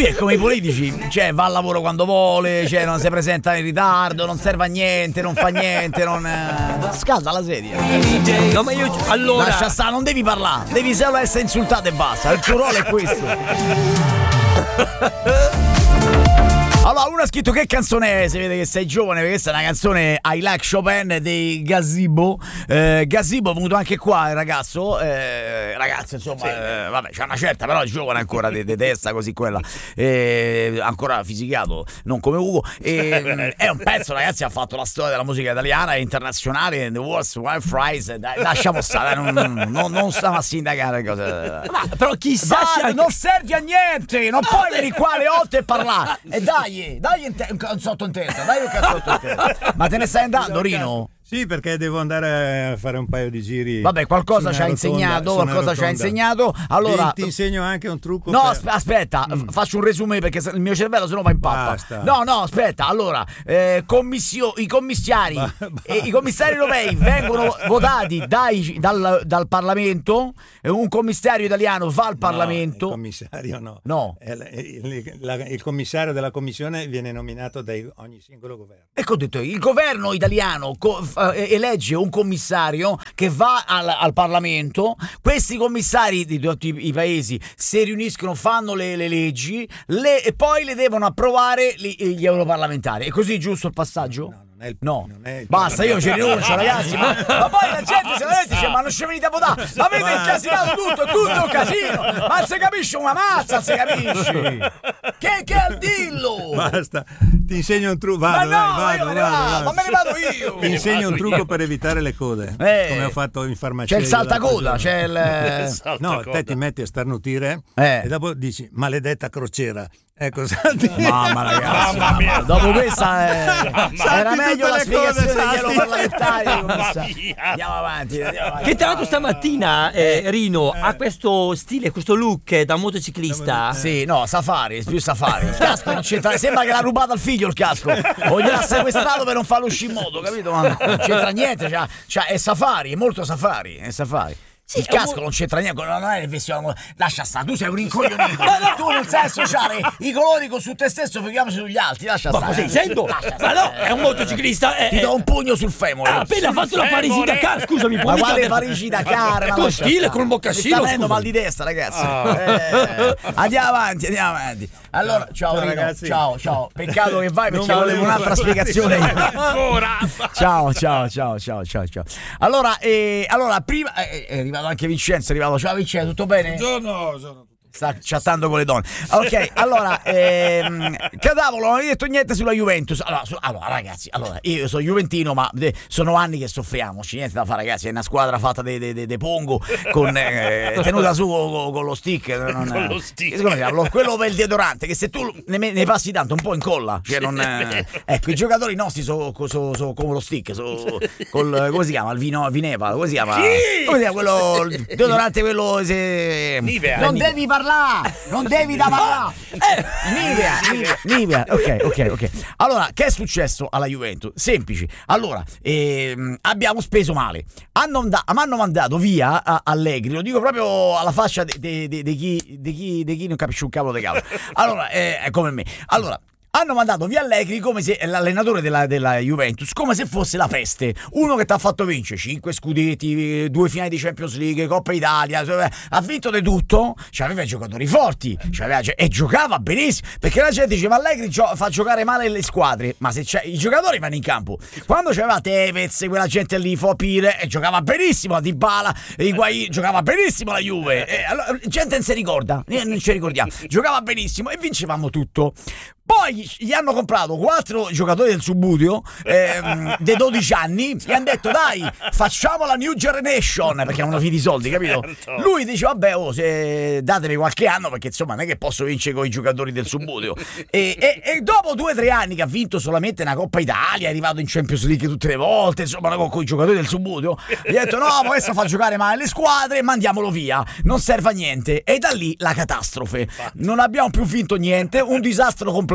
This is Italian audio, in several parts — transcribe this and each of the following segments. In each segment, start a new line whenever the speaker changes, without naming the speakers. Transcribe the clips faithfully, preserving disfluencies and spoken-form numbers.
lui è come i politici, cioè va al lavoro quando vuole, cioè non si presenta in ritardo, non serve a niente, non fa niente, non eh, scalda la sedia.
No, ma io allora
lascia stare, non devi parlare, devi solo essere insultato e basta. Il suo ruolo è questo. Allora, uno ha scritto che canzone è, si vede che sei giovane, perché questa è una canzone I Like Chopin dei Gazebo. eh, Gazebo è venuto anche qua, il ragazzo, eh, ragazzo insomma, sì. eh, vabbè, c'ha una certa, però è giovane ancora, di testa così quella, eh, ancora fisicato, non come Ugo, eh, è un pezzo, ragazzi, ha fatto la storia della musica italiana e internazionale, The World's Wild Fries, dai, lasciamo stare, non, non, non, non stiamo a sindacare cose. Ma
però chissà
Vai,
se anche...
non servi a niente, non puoi venire qua alle otto e parlare, e dai dai in te- un cazzotto in testa, dai un cazzotto in testa. Ma te ne stai andando, Rino?
Sì, perché devo andare a fare un paio di giri.
Vabbè, qualcosa ci ha insegnato, qualcosa ci ha insegnato. Allora
ti, ti insegno anche un trucco.
No,
per...
aspetta, mm. faccio un resume perché il mio cervello se no va in pappa.
Basta.
No, no, aspetta. Allora, eh, commissio- i commissari
ba-
e i commissari europei vengono votati dai, dal, dal Parlamento. Un commissario italiano va al Parlamento.
No, il commissario no.
No.
Il, il, la, il commissario della commissione viene nominato da ogni singolo governo.
Ecco, ho detto, il governo italiano co- elegge un commissario che va al, al Parlamento. Questi commissari di tutti i, i paesi si riuniscono, fanno le, le leggi le, e poi le devono approvare gli, gli europarlamentari. È così giusto il passaggio?
No, non è il,
no.
Non è il
Basta, io ci rinuncio, ragazzi. Ma, ma poi la gente se ne dice: ma non ci venite a votare, ma avete incasinato tutto, tutto un casino. Ma non si capisce una mazza, non si capisce. Che, che al dillo?
Basta, ti insegno un trucco.
Ma
vado,
no,
vai, vado,
io me ne
vado,
vado,
vado.
ma me ne vado io.
Ti insegno un trucco per evitare le code,
Eh,
come ho fatto in farmacia.
C'è il saltacoda, c'è il...
No, te ti metti a starnutire
Eh.
e dopo dici maledetta crociera. Ecco,
Mamma ragazzi, mamma mia. Dopo questa è... era meglio la spiegazione degli europarlamentari. Andiamo avanti, andiamo avanti.
Che tra l'altro stamattina eh, Rino ha questo stile, questo look da motociclista.
Sì, no, safari, più safari. Il casco non c'entra, sembra che l'ha rubato al figlio il casco. O gliel'ha sequestrato per non farlo uscire in moto, capito? Ma non c'entra niente, cioè, cioè, è safari, è molto safari, è safari. Sì, il casco non c'entra niente, non è il vestito. Lascia stare, tu sei un rincoglionito. Tu non sai associare i colori con su te stesso, figuriamoci sugli altri. Lascia
Ma
stare.
così sento? Ma no, è un motociclista. È,
Ti do un pugno sul femore.
Ha appena fatto la Parigi Dakar, scusami.
Ma quale Parigi Dakar?
Con stile, con il mocassino.
Sta avendo mal di testa, ragazzi. Ah. Eh, andiamo avanti, andiamo avanti. Allora, ciao,
ciao
Rino,
ragazzi.
Ciao, ciao. Peccato che vai perché volevo un'altra spiegazione.
Ancora.
Ciao, ciao, ciao, ciao, ciao, ciao. Allora, eh, allora prima eh, è arrivato anche Vincenzo, è arrivato. Ciao Vincenzo, tutto bene?
Buongiorno, sono
Sta chattando con le donne. Ok, allora, ehm, Cadavolo, non hai detto niente sulla Juventus. Allora, su, allora, ragazzi, allora, io sono juventino, ma de, sono anni che soffriamoci, niente da fare, ragazzi. È una squadra fatta dei de, de, de pongo, con, eh, tenuta su con, con lo stick. Non,
con lo stick.
Come si chiama? Quello per il deodorante, che se tu ne, ne passi tanto un po' incolla. Cioè non, eh, ecco, i giocatori nostri sono so, so, come lo stick, so, col, come si chiama? Il vino Vineva, come si chiama?
Sì!
Come si chiama quello, il deodorante quello se,
Nivea.
non
Nivea.
devi parlare, non devi da parlare. Eh, Nivea, Nivea, Nivea. Ok, ok, ok. Allora, che è successo alla Juventus? Semplice. Allora, ehm, abbiamo speso male. Hanno mi hanno mandato via a Allegri, lo dico proprio alla faccia di chi, chi, chi non capisce un cavolo di cavolo. Allora, eh, è come me. Allora, hanno mandato via Allegri come se l'allenatore della, della Juventus, come se fosse la peste. Uno che ti ha fatto vincere cinque scudetti, due finali di Champions League, Coppa Italia, ha vinto di tutto, c'aveva i giocatori forti, c'aveva, e giocava benissimo, perché la gente dice ma Allegri gio- fa giocare male le squadre, ma se c'è, i giocatori vanno in campo. Quando c'aveva Tevez, quella gente lì, Fopire, e giocava benissimo, a Dybala, Higuaín, giocava benissimo la Juve, e allora, gente non si ricorda, non ci ricordiamo, giocava benissimo e vincevamo tutto. Poi gli hanno comprato quattro giocatori del Subbuteo ehm, dei dodici anni e hanno detto dai, facciamo la New Generation, perché avevano finito i soldi, capito? Lui dice vabbè, oh, se datemi qualche anno, perché insomma non è che posso vincere con i giocatori del Subbuteo. E, e, e dopo due o tre anni che ha vinto solamente una Coppa Italia, è arrivato in Champions League tutte le volte, insomma con, con i giocatori del Subbuteo, gli ha detto no, ma questo fa giocare male le squadre, mandiamolo via, non serve a niente. E da lì la catastrofe. Non abbiamo più vinto niente, un disastro completo.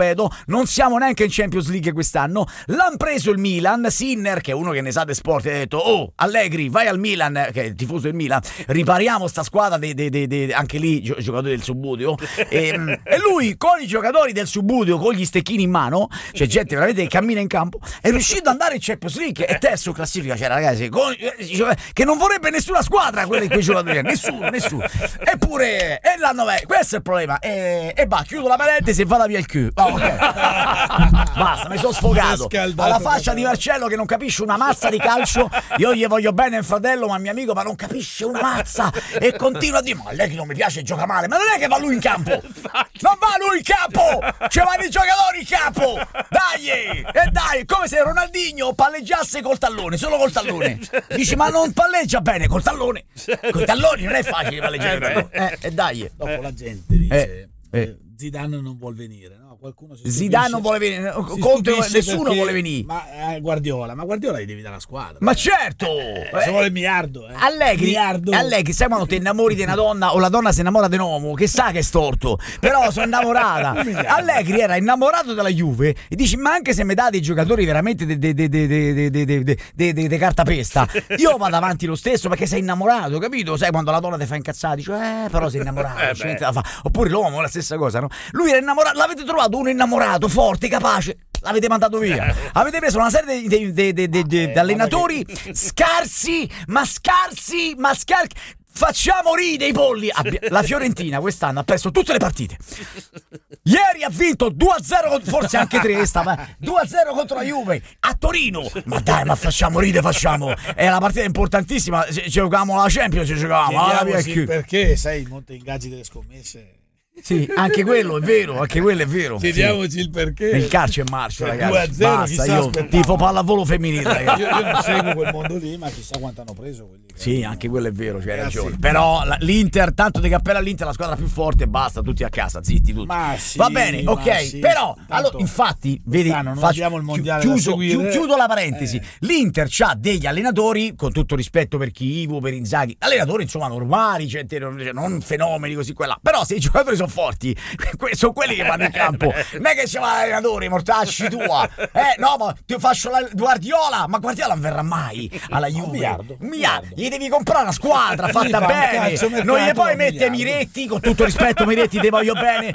ripeto, non siamo neanche in Champions League quest'anno. L'han preso il Milan, Sinner, che è uno che ne sa di sport, ha detto: oh, Allegri, vai al Milan, che è il tifoso del Milan, ripariamo sta squadra dei, dei, dei, dei, anche lì gio- giocatori del Subbuteo. e, e lui con i giocatori del Subbuteo, con gli stecchini in mano, c'è gente veramente che cammina in campo, è riuscito ad andare in Champions League e terzo in classifica c'era, ragazzi, con, che non vorrebbe nessuna squadra quella di quei giocatori, nessuno, nessuno. Eppure, e l'hanno, questo è il problema. E, e va, chiudo la parentesi e vada via il Q. Oh, okay. Basta, mi sono sfogato. Alla faccia di Marcello che non capisce una mazza di calcio. Io gli voglio bene il fratello, ma mio amico, ma non capisce una mazza e continua a dire: ma lei che non mi piace gioca male. Ma non è che va lui in campo, non va lui in campo, ci vanno i giocatori in campo. Dai, e dai, come se Ronaldinho palleggiasse col tallone, solo col tallone. Dici: ma non palleggia bene col tallone, con i talloni non è facile palleggiare. Eh, e dai,
dopo la gente dice
eh, eh.
eh, Zidane non vuol venire, no? Qualcuno si
Zidane non vuole venire,
si
Conte,
stupisce
nessuno
perché-
vuole venire.
Ma eh, Guardiola, ma Guardiola gli devi dare la squadra.
Ma certo,
Eh,
eh,
se vuole il miliardo, eh.
Allegri,
Miliardo.
Allegri, sai quando ti innamori di una donna o la donna si innamora di un uomo, che sa che è storto, però sono innamorata. Allegri era innamorato della Juve e dici: ma anche se mi dà dei giocatori veramente de, de, de, de, de, de, de, de, de, de, de, de cartapesta, io vado avanti lo stesso perché sei innamorato, capito? Sai quando la donna ti fa incazzare, dici: eh, però sei innamorato,
Eh,
c'è niente da fare. Oppure l'uomo è la stessa cosa, no? Lui era innamorato, l'avete trovato uno innamorato, forte, capace. L'avete mandato via. Avete preso una serie di, di, di, di, di, di, di allenatori scarsi, ma scarsi, ma scarsi. Facciamo ridere i polli. Abbia- La Fiorentina quest'anno ha perso tutte le partite. Ieri ha vinto due a zero, forse anche tre, stava due a zero contro la Juve a Torino. Ma dai, ma facciamo ridere, facciamo. È una partita importantissima. Se giocavamo la Champions, ci giocavamo. Ah, via
Chiediamoci
qui.
perché, sai, il monte ingaggi delle scommesse.
Sì, anche quello è vero, anche quello è vero.
Chiediamoci il perché.
Il calcio è marcio, ragazzi.
due a zero,
Basta,
chissà,
io
aspettavo.
tifo pallavolo femminile, ragazzi.
Io, io non seguo quel mondo lì, ma chissà quanto hanno preso quelli.
Sì, anche quello è vero, c'hai
Ragazzi,
ragione. Però la- l'Inter, tanto di cappella all'Inter, la squadra più forte, e basta, tutti a casa, zitti tutti.
Ma sì,
Va bene,
ma
ok.
sì.
Però,
Tanto
allora, infatti, vedi,
quest'anno non
faccio-
abbiamo il mondiale
chi-
da
chiuso,
seguire.
chi- chiudo la parentesi.
Eh.
L'Inter c'ha degli allenatori, con tutto rispetto per Chivu, per Inzaghi, allenatori insomma normali, cioè, non non fenomeni così quella. Però se i giocatori sono forti, que- sono quelli che vanno in campo. Non è che c'è l'allenatore, mortacci tua. Eh, no, ma ti faccio la Guardiola, ma Guardiola non verrà mai alla Juve.
Un miliardo,
Un miliardo. Gli devi comprare una squadra fatta
Gli fa un
bene.
calciomercato
Non gli puoi
da un
mettere
miliardo.
Miretti, con tutto rispetto Miretti ti voglio bene,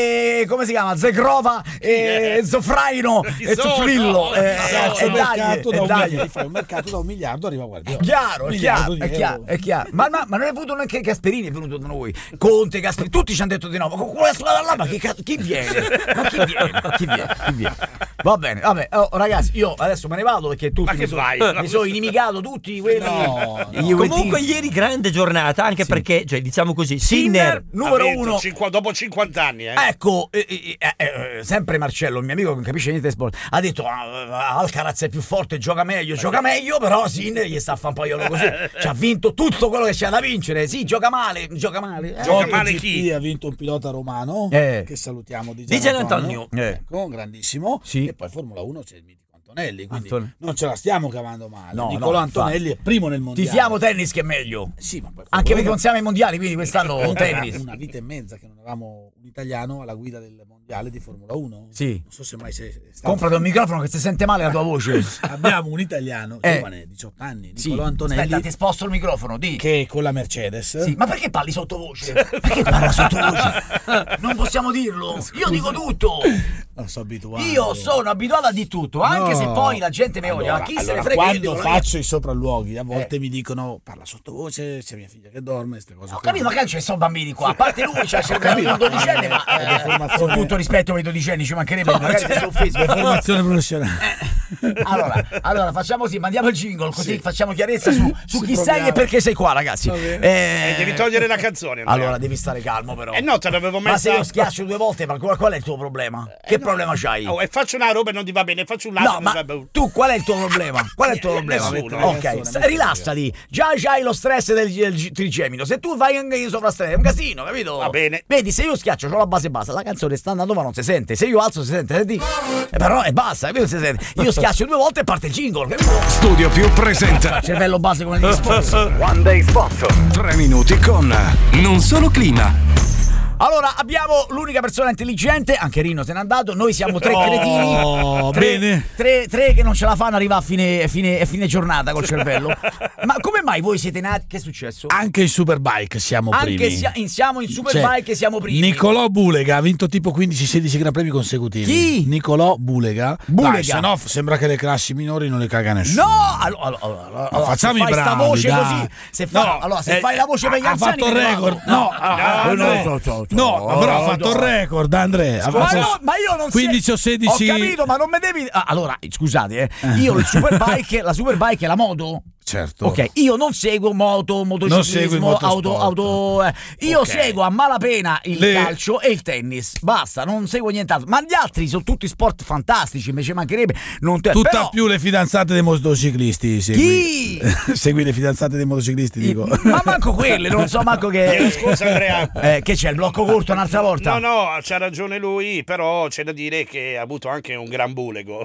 e come si chiama? Zegrova e Zofraino e
sono?
Zofrillo e,
Faccio
e
un
dai,
mercato da
e
un
dai.
miliardo, fai un mercato da un miliardo, arriva Guardiola.
È chiaro, è
Un
chiaro,
miliardo di
è chiaro,
euro.
è chiaro. Ma, ma, ma non è venuto neanche Gasperini, è venuto da noi. Conte, Gasperini, tutti ci hanno detto di no. Ma con quella squadra là, ma chi, cazzo- chi viene? Ma chi viene? Chi viene? Chi viene? Va bene, vabbè, oh, ragazzi, io adesso me ne vado perché tutti
Ma
mi
che
sono,
vai?
mi sono inimicato tutti quelli.
No,
gli
no.
Juventini.
Comunque ieri grande giornata, anche perché, cioè, diciamo così,
Sinner,
Sinner
numero
Ha vinto
uno.
cinqu- dopo cinquanta anni, eh.
Ecco, eh, eh, eh, eh, sempre Marcello, il mio amico che non capisce niente di sport, ha detto: ah, Alcaraz è più forte, gioca meglio, gioca meglio, però Sinner gli sta a fare un paiolo così. Ci ha vinto tutto quello che c'era da vincere. Sì, gioca male, gioca male. Eh.
Gioca
MotoGP
male chi?
ha vinto un pilota romano
Eh.
che salutiamo di
Di Gian Antonio.
Eh.
Ecco, un grandissimo.
Sì.
E poi Formula uno c'è il mitico Antonelli, quindi
Anton-
non ce la stiamo cavando male.
No,
Nicolò
no,
Antonelli è primo nel mondiale.
Tifiamo tennis che è meglio.
Sì, ma poi
Anche perché
Formula
non siamo ai mondiali, quindi quest'anno
uno-
tennis.
Una vita e mezza che non avevamo un italiano alla guida del mondiale di Formula uno.
Sì.
Non so se mai sei stato.
Comprati un microfono che si sente male la tua voce.
Abbiamo un italiano,
Eh.
giovane, diciotto anni,
Sì.
Nicolò Antonelli,
Aspetta, ti sposto il microfono, di.
che con la Mercedes.
Sì, ma perché parli sottovoce? Perché parla sottovoce? Non possiamo dirlo. Io dico tutto.
Non so abituato.
Io sono abituato a di tutto, anche
No.
se poi la gente mi odia.
Allora,
Ma chi se
allora,
ne frega? Io
quando
dico la mia.
faccio i sopralluoghi, a volte
Eh.
mi dicono parla sottovoce, c'è mia figlia che dorme, queste cose.
Ho
qua.
capito, ma che ci sono bambini qua. A parte lui, c'è il cervello di un dodicenne, ma
Eh,
eh,
deformazione-
con tutto rispetto per i dodicenni ci mancherebbe, magari si sono offesi.
Deformazione professionale.
Allora, allora facciamo così, mandiamo il jingle così
Sì.
facciamo chiarezza su, su
Ci
chi sei
proviamo.
e perché sei qua, ragazzi.
Va bene.
Eh,
Eh, devi togliere la canzone, Andrea.
Allora devi stare calmo, però.
Eh no, te l'avevo
Ma se
messa.
io schiaccio due volte, ma qual, qual è il tuo problema? Che problema c'hai?
Oh, e faccio una roba e non ti va bene, faccio un lato.
No, ma tu qual è il tuo problema? Qual è il tuo problema?
Nessuno.
Ok,
Ragazzone,
s-
metti
rilassati. Già c'hai lo stress del, del trigemino. Se tu vai anche in sovrastress è un casino, capito?
Va bene.
Vedi, se io schiaccio, c'ho la base bassa, la canzone sta andando ma non si sente. Se io alzo si sente, senti? Eh, però e basta, capito? Si sente. Io schiaccio due volte e parte il jingle, capito?
Studio Più presenta
Cervello base come gli sponsor.
One Day Sponsor. Tre minuti con Non solo clima,
Allora, abbiamo l'unica persona intelligente, anche Rino se n'è andato, noi siamo tre cretini.
Oh,
tre,
bene.
Tre, tre che non ce la fanno arrivare a fine, fine, fine giornata col cervello. Ma come mai voi siete nati? Che è successo?
Anche in Superbike siamo
Anche
primi.
sia, in, siamo in Superbike
Cioè,
e siamo primi.
Nicolò Bulega ha vinto tipo quindici sedici Gran Premi consecutivi.
Chi?
Nicolò Bulega.
Bulega.
Dai, se no f- sembra che le classi minori non le caga nessuno.
No, allora, allora, allora, allora
facciamo
se
i
fai sta
bravi,
voce
dai.
così, se, fa,
No,
allora, se
eh,
fai la voce per gli
ha
anziani
fatto il
me ne
record.
vado.
No, ah,
no,
no,
no,
no,
no,
no, ma però ha fatto il
no.
record, Andrea. Ha
Ma,
fatto
no, ma io non
quindici o sedici.
Ho capito, ma non mi devi. Ah, allora, scusate, eh. Io il Superbike, la Superbike è la moto.
Certo.
Ok, io non seguo moto,
Non segui il
motociclismo, auto,
motorsport.
auto eh. Io
Ok.
seguo a malapena il
Le-
calcio e il tennis. Basta, non seguo nient'altro. Ma gli altri sono tutti sport fantastici, invece mancherebbe. Non te...
Tutta
Però,
più le fidanzate dei motociclisti. Segui.
Chi?
Segui le fidanzate dei motociclisti, dico.
Ma manco quelle, non so manco che.
Chiedo scusa, Andrea.
Eh, che c'è il blocco corto un'altra volta?
No, no, c'ha ragione lui, però c'è da dire che ha avuto anche un gran bulego.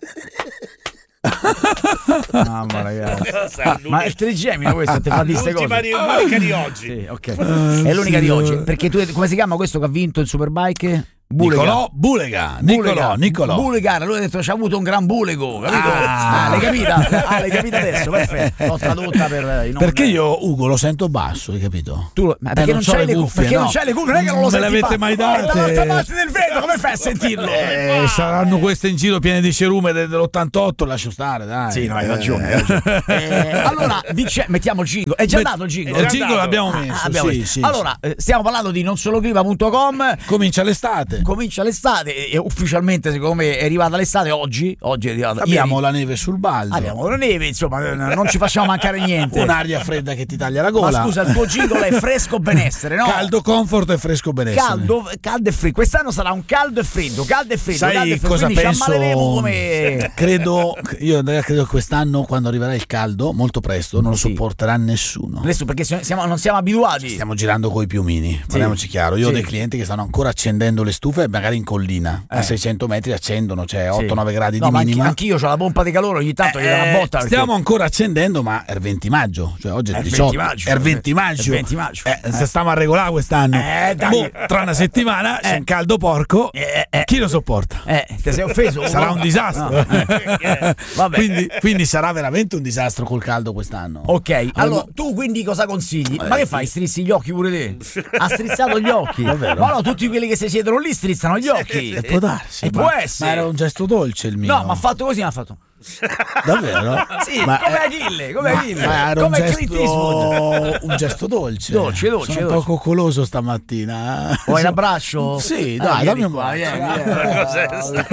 Mamma ragazzi.
Sai,
Ma è il trigemino questo, te fa di ste
L'ultima
cose.
di, l'unica di oggi.
Sì, ok. È l'unica di oggi. Perché tu, come si chiama questo che ha vinto il Superbike? Bulega.
Nicolò Bulega. Nicolò, Nicolò.
Bulega, lui ha detto c'ha avuto un gran bulego, capito?
Ah.
Ah, l'hai capita? Ah, l'hai capita adesso, perfetto. L'ho tradotta per i non-
Perché io, Ugo, lo sento basso, hai capito?
Tu lo- ma perché non,
c'ho
c'hai le cuffie? Perché
no.
non c'hai le cuffie? Non è che non lo
Me
senti
l'avete
fa-
mai
Oh,
date?
dall'altra parte del vetro, come fai a sentirlo?
Eh, saranno queste in giro piene di cerume de- dell'ottantotto, lascio stare, dai.
Sì, no, hai
Eh,
ragione. hai ragione. Eh, allora, dice, mettiamo il jingle. È già
Met-
dato il jingle?
è
Il
già
jingle
andato.
l'abbiamo
Ah,
messo,
abbiamo
sì,
messo.
sì,
allora, eh, stiamo parlando di non solo clima punto com.
sì. Comincia l'estate.
Comincia l'estate e ufficialmente secondo me è arrivata l'estate oggi. Oggi è arrivata.
Abbiamo
ieri.
la neve sul baldo.
Abbiamo la neve, insomma, eh, non ci facciamo mancare niente.
Un'aria fredda che ti taglia la gola.
Ma scusa, il tuo jingle è fresco benessere, no?
Caldo, comfort e fresco benessere.
Caldo, caldo e freddo. Quest'anno sarà un caldo e freddo, caldo e freddo, caldo e
Sai
freddo.
cosa
Quindi ci
penso?
ammaleremo come.
Credo, io Andrea credo che quest'anno, quando arriverà il caldo, molto presto, non lo
Sì.
sopporterà nessuno.
Adesso perché siamo- non siamo abituati.
Stiamo girando coi piumini, parliamoci chiaro. Io ho
Sì.
dei clienti che stanno ancora accendendo le stufe, magari in collina,
Eh.
a seicento metri accendono, cioè
Sì.
otto nove gradi
No,
di
ma anche-
minima.
anch'io ho la pompa di calore, ogni tanto gli do una
Eh,
botta. perché-
stiamo ancora accendendo, ma è il venti maggio, cioè oggi è
È
il
il
diciotto,
venti maggio.
è il venti
È
maggio.
il venti maggio.
Eh, se stiamo a regolare quest'anno.
Eh, dai.
Boh, tra una settimana c'è
Eh.
un caldo porco.
Eh, eh.
Chi lo sopporta?
Eh, ti sei offeso?
Sarà un disastro.
No. Eh, vabbè.
quindi, quindi sarà veramente un disastro col caldo quest'anno.
Ok, allora tu quindi cosa consigli? Ma che fai? Strizzi gli occhi pure te? Ha strizzato gli occhi?
Davvero?
Ma no, tutti quelli che si siedono lì strizzano gli occhi.
E può darsi.
E
ma,
può essere.
ma era un gesto dolce il mio.
No, ma ha fatto così, mi ha fatto.
Davvero?
Sì,
Ma-
come Achille, come
Ma,
Achille.
ma era un
come Clint Eastwood.
gesto, un gesto dolce.
Dolce, dolce,
Sono
dolce.
un po' coccoloso stamattina.
Vuoi un abbraccio?
Sì,
Ah,
dai,
vieni
dammi un
qua,
bacio.
vieni, vieni.
Cos'è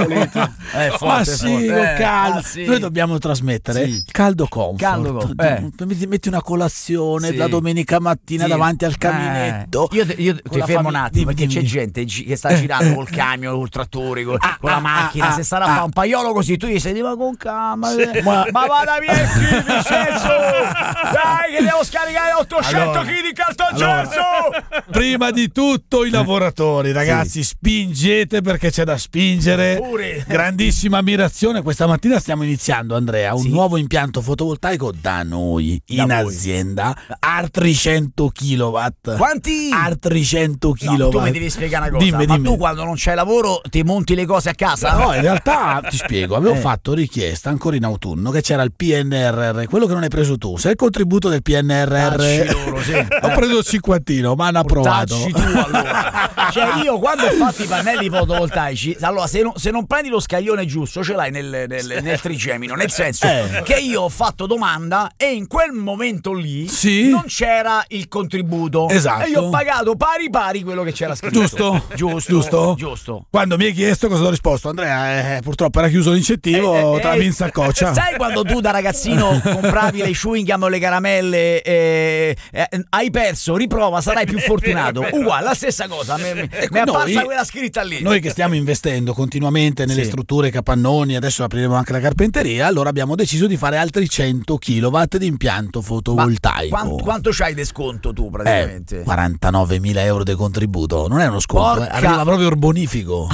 Eh, forte,
Ma sì,
forte.
con
Eh,
calma.
ah, sì.
Noi dobbiamo trasmettere
Sì.
caldo comfort.
Caldo comfort, eh.
Metti, metti una colazione
Sì.
la domenica mattina
Sì.
davanti al
Eh,
caminetto.
io te- io
Con
ti
la
fermo un
famiglia-
attimo
dimmi,
perché c'è
dimmi.
gente gi- che sta girando col camion, col trattore, col-
Ah,
con la
ah,
macchina.
ah,
se sarà a
ah.
fare un paiolo così, tu gli stai ma con calma. eh.
Ma-
Ma, vada via il chilo, Vincenzo! Dai, che devo scaricare ottocento
Allora,
chili di cartongesso!
Prima di tutto i lavoratori, ragazzi, spingete perché c'è da spingere.
Pure.
Grandissima ammirazione. Questa mattina stiamo iniziando, Andrea, un
Sì.
nuovo impianto fotovoltaico da noi
Da
in
voi.
azienda. Altri cento chilowatt.
Quanti?
Altri cento
No,
chilowatt.
tu mi devi spiegare una cosa.
Dimmi,
ma
dimmi.
tu quando non c'hai lavoro ti monti le cose a casa?
No, in realtà ti spiego, avevo
Eh.
fatto richiesta ancora in autunno che c'era il P N R R, quello che non hai preso tu, sai il contributo del P N R
Dacci
R?
loro, sì.
Ho preso il cinquantino, ma hanno approvato.
Dacci tu allora. Cioè io quando ho fatto i pannelli fotovoltaici, allora se non, se non prendi lo scaglione giusto ce l'hai nel, nel, nel trigemino, nel senso
Eh.
che io ho fatto domanda e in quel momento lì
Sì.
non c'era il contributo.
Esatto.
E io ho pagato pari pari quello che c'era scritto.
Giusto?
Giusto.
Giusto?
Giusto.
Quando mi hai chiesto cosa ho risposto, Andrea, eh, purtroppo era chiuso l'incentivo,
Eh, eh,
tra
eh,
vinza a coccia.
Sai quando tu da ragazzino compravi le chewing gum o le caramelle e eh, hai perso, riprova, sarai più fortunato. Uguale, la stessa cosa. Mi, mi- mi è
noi-
apparsa quella scritta lì.
Noi che stiamo investendo continuamente nelle
Sì.
strutture capannoni, adesso apriremo anche la carpenteria, allora abbiamo deciso di fare altri cento chilowatt di impianto
Ma
fotovoltaico.
quanto, quanto c'hai di sconto tu
Eh,
praticamente?
quarantanovemila euro di contributo, non è uno sconto, eh,
Porca-
arriva proprio il bonifico.
Ah,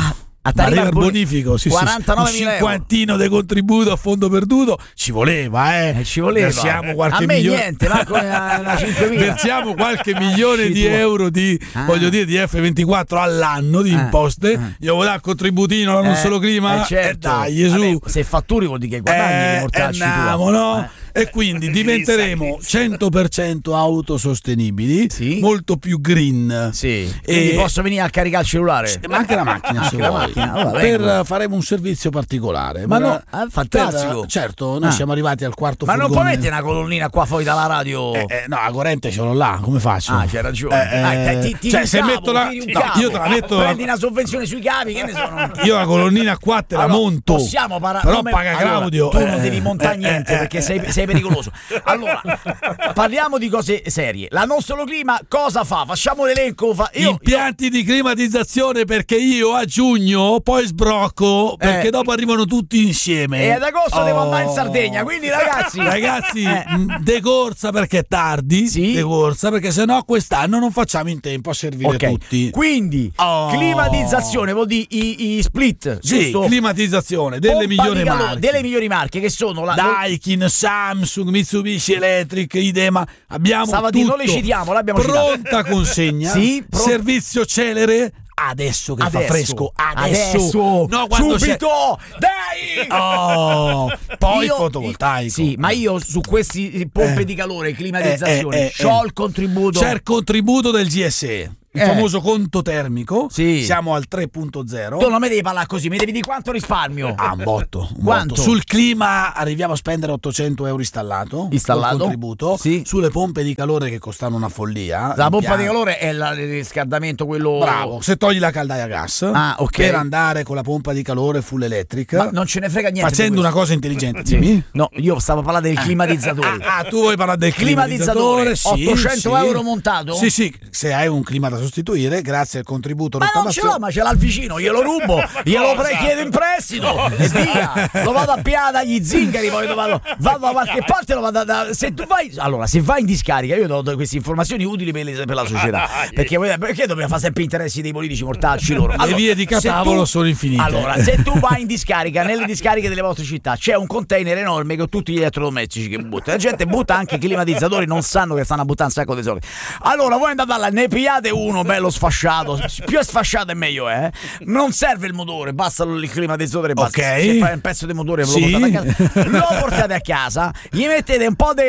A
Ma arriva il
boni-
bonifico, sì,
quarantanovemila
sì, un
euro.
cinquantino di contributo a fondo perduto ci voleva, eh.
Eh, ci voleva.
Versiamo qualche
A me
milione.
niente, ma con una, una cinquemila.
Versiamo qualche milione di
tua.
euro di,
Ah.
voglio dire, di F ventiquattro all'anno di
Ah.
imposte.
Ah.
Io voglio dare il contributino alla non
Eh,
solo clima.
eh, certo.
E dai, su.
Vabbè, se fatturi vuol dire che guadagni
Eh,
i mortacci
andiamo,
tua.
no?
Eh.
E quindi diventeremo cento per cento autosostenibili,
Sì.
molto più green.
Sì. Quindi
E-
posso venire a caricare il cellulare?
Ma anche la macchina, se
Anche la
vuoi.
macchina, allora
per
vengo.
faremo un servizio particolare.
Ma
Per-
no, ah, fantastico.
per- certo, noi
Ah.
siamo arrivati al quarto
Ma non
furgone.
puoi mettere una colonnina qua fuori dalla radio?
Eh, eh, no, la corrente ce l'ho là, come faccio?
Ah, c'hai ragione.
Eh,
Dai,
eh,
ti, ti
cioè, se
cavo,
metto la,
tiri un
no,
cavo.
io te la metto.
Prendi una sovvenzione sui cavi, che ne sono?
Io la colonnina qua te la
Allora,
monto.
Possiamo parare.
Però paga Claudio.
Tu
eh,
non devi montare
eh,
niente
eh,
perché
eh,
sei, sei pericoloso. Allora, parliamo di cose serie. La non solo clima cosa fa? Facciamo l'elenco. Fa... Io,
Impianti di climatizzazione, perché io a giugno poi sbrocco, perché
Eh.
dopo arrivano tutti insieme.
E ad agosto devo
Oh.
andare in Sardegna, quindi ragazzi.
Ragazzi,
Eh.
mh, decorsa perché è tardi,
Sì.
decorsa perché sennò quest'anno non facciamo in tempo a servire
Ok,
tutti.
quindi
Oh.
climatizzazione vuol dire i, i split,
Sì,
giusto?
climatizzazione delle
Pompa
migliori
di calore,
marche.
delle migliori marche che sono la
Daikin, Samsung, Mitsubishi Electric, Idema, abbiamo
Stava a
tutto.
dire, non le citiamo, l'abbiamo
pronta consegna,
Sì, pro-
servizio celere adesso che fa
Adesso,
fresco, adesso,
adesso,
no, quando c'è-
subito, dai!
Oh, poi
Io-
fotovoltaico.
Sì, ma io su questi pompe
Eh.
di calore, climatizzazione,
Eh, eh, eh,
c'ho
eh.
il contributo.
C'è il contributo del G S E, il
Eh.
famoso conto termico.
Sì.
Siamo al tre punto zero.
Tu non mi devi parlare così, mi devi dire quanto risparmio.
Ah, un botto, un
Quanto?
botto. Sul clima arriviamo a spendere ottocento euro installato,
Installato?
col contributo.
Sì.
Sulle pompe di calore che costano una follia.
La pompa
impianti-
di calore è la- il riscaldamento, quello.
Bravo, se togli la caldaia a gas
Ah, ok.
per andare con la pompa di calore full electric,
Ma non ce ne frega niente.
facendo
di
una
questo.
cosa intelligente. Dimmi.
No, io stavo parlando del climatizzatore.
Ah, ah, tu vuoi parlare del
Climatizzatore,
climatizzatore? Sì,
ottocento
sì.
euro montato?
Sì, sì, se hai un clima da sostituire, grazie al contributo
Ma non ce l'ho, ma ce l'ha il vicino, glielo rubo, glielo pre- chiedo in prestito e via. Lo vado a piare dagli zingari, poi lo vado, vado da qualche parte, lo vado a, da, se tu vai, allora, se vai in discarica, io do, do queste informazioni utili per, le- per la società, perché, perché dobbiamo fare sempre interessi dei politici mortacci loro?
Le vie di
se
Catavolo
tu-
sono infinite.
Allora, se tu vai in discarica, nelle discariche delle vostre città, c'è un container enorme con tutti gli elettrodomestici che butta. La gente butta anche i climatizzatori, non sanno che stanno a buttare un sacco di soldi. Allora, voi andate là, ne pigliate uno bello sfasciato, più è sfasciato e meglio è. Non serve il motore, basta il climatizzatore, basta.
Ok.
Se fai un pezzo di motore ve lo
Sì.
portate a casa, lo portate a casa, gli mettete un po'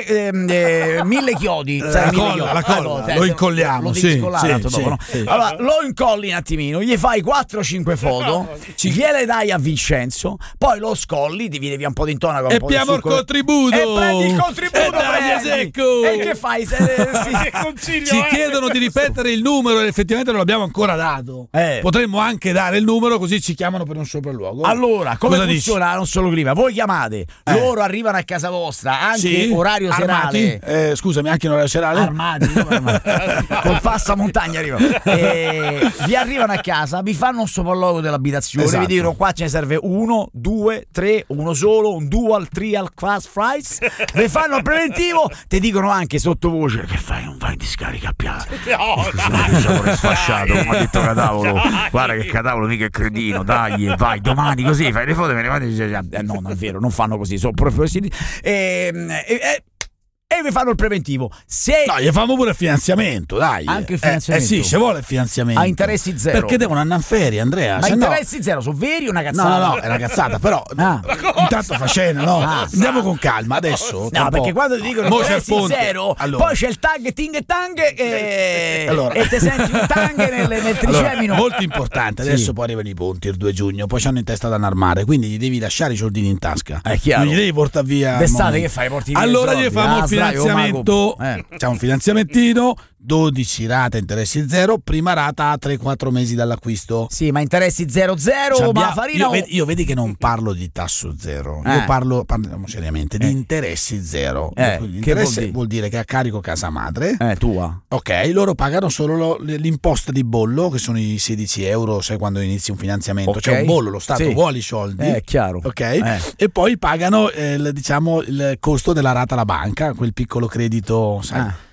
di mille chiodi, sai,
La
mille
colla,
chiodi.
la colla,
Ah, no,
lo
se-
incolliamo,
lo devi
sì,
scollare
sì,
tanto dopo,
sì,
no?
sì.
Allora, lo incolli un attimino, gli fai quattro cinque foto, gliele dai a Vincenzo, poi lo scolli, ti viene via un po' di intonaco, un
E
po' di
abbiamo il
succo,
contributo.
e prendi il contributo,
E dai,
prendi.
secco.
E che fai? Se, si-
Che consiglio
Ci
è?
chiedono di ripetere il numero e effettivamente non l'abbiamo ancora dato.
Eh.
Potremmo anche dare il numero così ci chiamano per un sopralluogo.
Allora, come
Cosa
funziona? Non solo clima, voi chiamate, loro arrivano a casa vostra, anche
Sì?
orario
Armati?
serale.
Eh, scusami, anche in orario serale?
Armati, no, armati. Col passamontagna arrivano. E vi arrivano a casa, vi fanno un sopralluogo dell'abitazione,
Esatto.
vi dicono qua ce ne serve uno, due, tre, uno solo, un dual, trial, class fries, vi fanno il preventivo, ti dicono anche sottovoce che fai, non vai in discarica a piare.
No,
Il sapore sfasciato, come ha detto Catavolo. Guarda che Catavolo mica è cretino, dai, vai domani così, fai le foto e me le mandi e dici, eh, no, non è vero, non fanno così, sono professionisti. E, e, e, e vi fanno il preventivo. Se
No, gli fanno pure il finanziamento, dai.
Anche il
Eh,
finanziamento?
Eh, sì, ci vuole il finanziamento.
A interessi zero.
Perché devono andare in ferie, Andrea.
ma
se no-
interessi zero, sono veri o una
No,
cazzata?
no, no, è una cazzata, però
Ah.
intanto fa scena, no?
Ah.
Andiamo con calma adesso. tra
No,
un
perché
po'.
quando ti dicono
Mo c'è il
interessi
ponte.
zero,
Allora.
poi c'è il tag ting e tang e,
Allora.
e te senti un tang nel, nel
Allora,
tricemino.
molto importante,
Sì.
adesso poi arrivano i ponti il due giugno, poi c'hanno in testa da armare, quindi gli devi lasciare i soldini in tasca.
È chiaro.
Non gli devi portare via. al
D'estate
momento.
che fai? Porti via i
Allora
soldi?
gli famo
Ah,
il
sdrai, oh,
finanziamento.
mago. Eh.
C'è un finanziamentino, dodici rate interessi zero, prima rata a tre quattro mesi dall'acquisto.
Sì, ma interessi zero zero,
Ci
ma
abbia-
farina
io,
o-
vedi, io vedi che non parlo di tasso zero,
Eh.
io parlo, parliamo seriamente,
Eh.
di interessi zero.
Eh,
Quindi
che
interesse
vuol dire?
vuol dire che a carico casa madre.
Eh, tua.
Ok, loro pagano solo lo- l'imposta di bollo, che sono i sedici euro, sai, quando inizi un finanziamento,
Ok.
c'è un bollo, lo Stato
Sì.
vuole i soldi.
Eh, è chiaro.
Ok,
Eh.
e poi pagano eh, il, diciamo, il costo della rata alla banca, quel piccolo credito, sai,
Ah.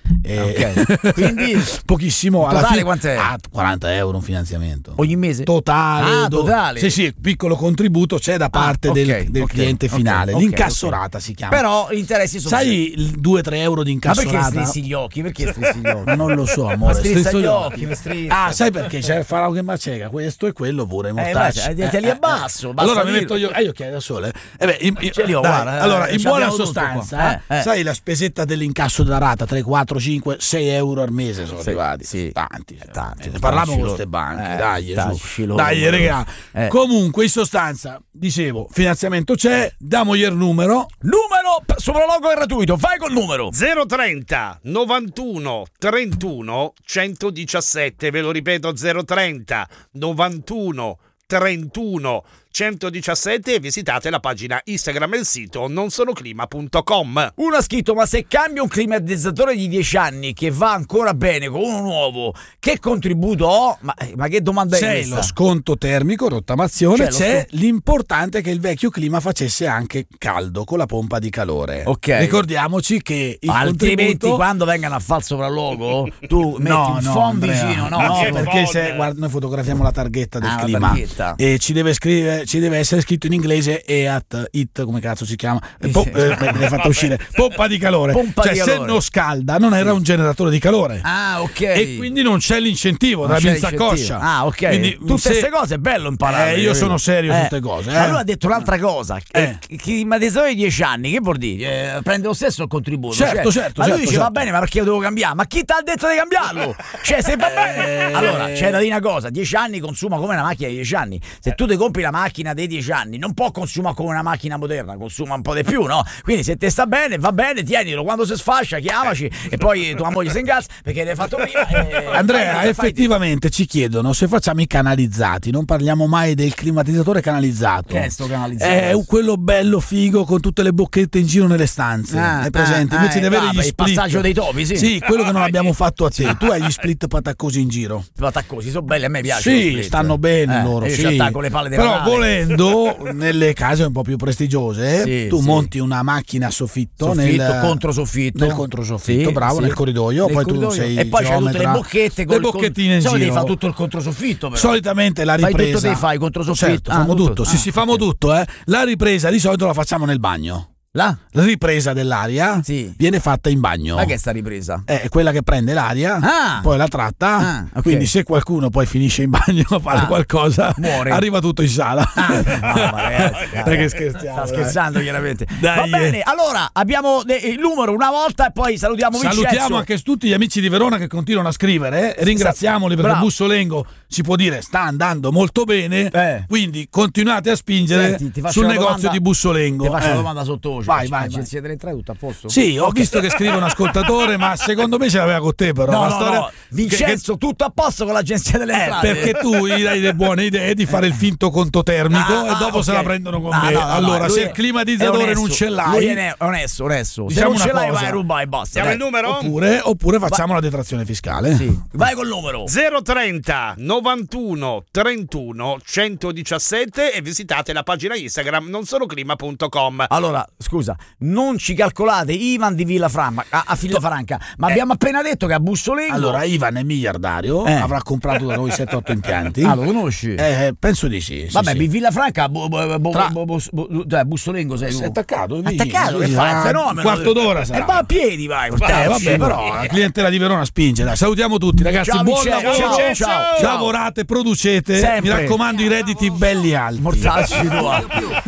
Eh,
Ok. Quindi
pochissimo. Alla
totale
fine,
quant'è?
Ah, quaranta euro un finanziamento.
ogni mese?
Totale,
Ah,
do-
totale.
Sì, sì, piccolo contributo c'è da parte
Ah, ok,
del, del
ok,
cliente
ok,
finale.
ok,
L'incassorata
ok.
si chiama.
Però gli interessi sono
Sai il due tre euro di
Ma perché
incassorata?
strissi gli occhi? Perché strissi gli occhi?
Ma non lo so,
Ma
amore.
strizza
strizzo
gli
gli
occhi, mi strizza.
Ah, sai perché c'è il farò che macega questo e quello pure i mortacci.
vai, te- te li abbasso, basta
allora mi
dirlo.
metto io, eh, io chiedo da sole. Eh beh, in- in-
Ce li ho,
dai,
guarda, eh,
allora, in
ci
buona
abbiamo tutto
sostanza,
qua. Eh, eh.
sai la spesetta dell'incasso della rata tre, quattro, cinque, sei euro al mese sono
Sì,
arrivati.
sì.
Tanti,
Tanti,
ne parliamo
tanti
con
loro.
queste banche,
Eh,
dai,
tanti
su.
loro.
Dai, raga.
Eh.
Comunque, in sostanza, dicevo, finanziamento c'è, damogli il numero.
Numero p- sopralogo gratuito, vai col numero.
zero trenta novantuno trentuno centodiciassette, ve lo ripeto, zero trenta novantuno trentuno centodiciassette e visitate la pagina Instagram e il sito non sono clima punto com.
Uno ha scritto: ma se cambio un climatizzatore di dieci anni che va ancora bene con uno nuovo, che contributo ho? Ma, ma che domanda è
C'è
questa?
lo sconto termico, rottamazione,
C'è lo
c'è
scon-
l'importante è che il vecchio clima facesse anche caldo con la pompa di calore.
Ok.
Ricordiamoci che il
Altrimenti
contributo...
quando vengano a fare il sopralluogo tu metti
No,
un
no,
phon
Andrea,
vicino, no?
no,
Che
perché
phon?
se, guarda, noi fotografiamo la targhetta del
Ah, la
clima
targhetta.
e ci deve scrivere, ci deve essere scritto in inglese E A T, it, come cazzo si chiama? Eh, po- eh, me l'hai fatta uscire. Pompa di calore.
Pompa
cioè
di
se
calore.
non scalda non era un generatore di calore.
Ah, ok.
E quindi non c'è l'incentivo
Non
della
c'è
binsacoscia.
l'incentivo. Ah, ok.
Quindi,
Tutte
se-
queste cose è bello imparare.
Eh, io sono serio su tutte cose, eh.
Allora ha detto un'altra cosa.
Eh.
Eh. Climatizzatore di dieci anni, che vuol dire? Eh, prende lo stesso il contributo.
Certo,
cioè,
certo,
Ma lui
certo,
dice: va
certo.
bene, ma perché io devo cambiare? Ma chi ti ha detto di cambiarlo? Cioè, se va bene.
Eh.
Allora, c'è da dire una cosa: dieci anni consuma come una macchina di dieci anni. Se tu ti compri la macchina dei dieci anni, non può consumare come una macchina moderna, consuma un po' di più, no? Quindi se te sta bene, va bene, tienilo. Quando si sfascia, chiamaci e poi tua moglie si ingazza perché l'hai fatto prima. E...
Andrea,
fai- fai-
effettivamente ci chiedono se facciamo i canalizzati, non parliamo mai del climatizzatore canalizzato.
Che è sto canalizzato?
È quello bello figo con tutte le bocchette in giro nelle stanze.
Ah,
È presente?
ah,
Invece
ah,
di avere
ah,
gli
il
split.
passaggio dei topi, sì.
Sì, quello che non abbiamo fatto a te. Tu hai gli split pataccosi in giro.
Pataccosi, sono belli, a me piace. lo
Sì,
split.
stanno bene
Eh,
loro.
Io
Sì.
ci attacco le palle di
Però
Natale.
volendo, nelle case un po' più prestigiose,
Sì,
tu
sì.
monti una macchina a soffitto,
Soffitto,
nel
controsoffitto.
nel controsoffitto,
Sì,
bravo,
sì.
nel corridoio.
Nel
poi
corridoio.
tu sei
e poi c'è tutte le
geometra.
bocchette con
le bocchettine in
Solo
giro.
devi fare tutto il controsoffitto, però.
Solitamente la
Fai
ripresa.
tutto, te fai controsoffitto.
Certo,
Ah,
famo
tutto.
tutto. Sì,
Ah,
sì, famo
ok.
tutto, eh. La ripresa di solito la facciamo nel bagno.
Là?
La ripresa dell'aria
Sì.
viene fatta in bagno.
Ma che è sta ripresa?
È quella che prende l'aria,
Ah.
poi la tratta.
Ah, ok.
Quindi, se qualcuno poi finisce in bagno a fare
Ah.
qualcosa,
Muore.
arriva tutto in sala.
Ah, no, ma ragazzi, dai.
Dai che scherziamo,
Sta
dai.
scherzando chiaramente.
Dai,
Va bene,
eh.
allora abbiamo eh, il numero una volta e poi salutiamo Vincenzo.
Salutiamo anche tutti gli amici di Verona che continuano a scrivere. eh. Ringraziamoli perché
Bravo.
Bussolengo si può dire sta andando molto bene.
Eh.
Quindi continuate a spingere
Senti, ti faccio
sul
una
negozio
domanda-
di Bussolengo.
Ti faccio
Eh.
una domanda sottovoce.
Vai, vai,
Agenzia delle tre, tutto a posto?
Sì, ho visto che scrive un ascoltatore, ma secondo me ce l'aveva con te, però.
No,
La
no,
storia-
no. Vincenzo, tutto a posto con l'agenzia delle
Eh,
entrate.
perché tu gli dai le buone idee di fare il finto conto termico
Ah,
e dopo
ah,
se
ok.
la prendono con
Ah,
me.
no, no, no,
allora,
lui
se
è-
il climatizzatore
è
non
onesto.
ce l'hai,
Lui è onesto, onesto.
Diciamo
se non ce
una
l'hai
cosa.
vai a rubare e basta.
Diamo
dai.
il numero?
oppure, oppure facciamo la detrazione fiscale.
Sì. Vai col numero.
zero trenta novantuno trentuno centodiciassette e visitate la pagina Instagram non sono clima punto com.
Allora, scusa, non ci calcolate Ivan di Villafranca, a, a Villafranca, ma abbiamo appena detto che a Bussolengo.
Allora, Ivan è miliardario,
Eh.
avrà comprato da noi sette otto impianti.
Ah, lo conosci?
Eh, penso di sì. sì,
Vabbè,
sì.
Villafranca, bo, bo, bo,
Tra-
bo, bo, bo, cioè, Bussolengo sei tu.
Sei attaccato, è vicino,
Attaccato, che
sì,
fai? È un
a
fenomeno.
un quarto d'ora sarà.
E va a piedi, vai.
Eh, vabbè, però la clientela di Verona spinge. Dai, salutiamo tutti, ragazzi.
Ciao,
Buon
Vincenzo.
lavoro.
Ciao, ciao, ciao.
Lavorate, producete.
Sempre.
Mi raccomando, i redditi belli alti.
Mortacci tua.